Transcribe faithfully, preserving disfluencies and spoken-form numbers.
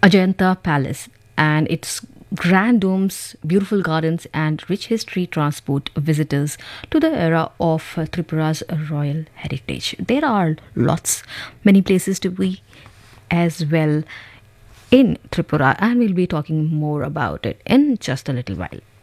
Ajanta Palace and its grand domes, beautiful gardens, and rich history transport visitors to the era of uh, Tripura's royal heritage. There are lots, many places to be as well in Tripura, and we'll be talking more about it in just a little while.